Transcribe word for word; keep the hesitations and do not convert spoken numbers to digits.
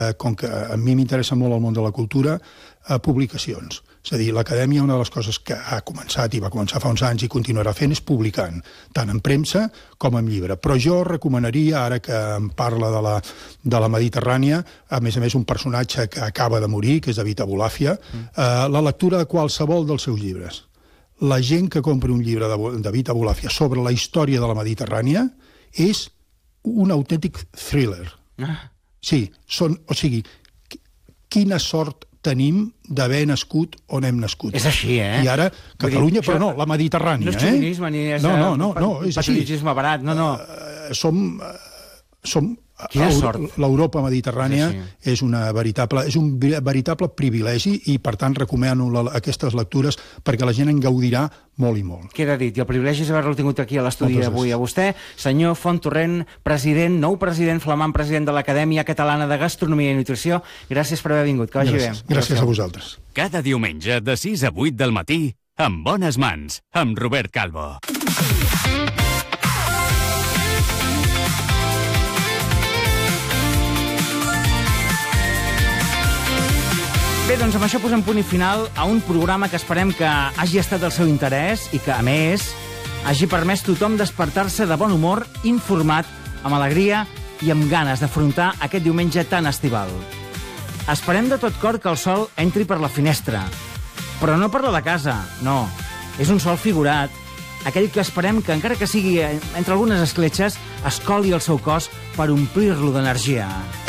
com que a mi m'interessa molt el món de la cultura, a publicacions. És a dir, l'acadèmia, una de les coses que ha començat, i va començar fa uns anys i continuarà fent, és publicant, tant en premsa com en llibre. Però jo recomanaria, ara que em parla de la, de la Mediterrània, a més a més un personatge que acaba de morir, que és David Abulafia, mm. eh, la lectura de qualsevol dels seus llibres. La gent que compra un llibre de David Abulafia sobre la història de la Mediterrània és un autèntic thriller. Ah. Sí, són, o sigui, quina sort tenim d'haver nascut on hem nascut. És així, eh? I ara, Catalunya, dir, però no, la Mediterrània, eh? No és xovinisme, ni és no, no, no, no, és patriotisme barat, no, no. Uh, som... Uh, som Quina sort. L'Europa mediterrània sí, sí. és, una veritable, és un veritable privilegi i, per tant, recomano la, aquestes lectures perquè la gent en gaudirà molt i molt. Queda dit, i el privilegi és haver-lo tingut aquí a l'estudi avui a vostè. Senyor Font Torrent, president, nou president, flamant president de l'Acadèmia Catalana de Gastronomia i Nutrició, gràcies per haver vingut, que vagi gràcies. bé. Gràcies a vosaltres. Cada diumenge de sis a vuit del matí, amb Bones Mans, amb Robert Calvo. Bé, doncs amb això posem punt i final a un programa que esperem que hagi estat del seu interès i que, a més, hagi permès tothom despertar-se de bon humor, informat, amb alegria i amb ganes d'afrontar aquest diumenge tan estival. Esperem de tot cor que el sol entri per la finestra, però no per la de casa, no. És un sol figurat, aquell que esperem que, encara que sigui entre algunes escletxes, es coli el seu cos per omplir-lo d'energia.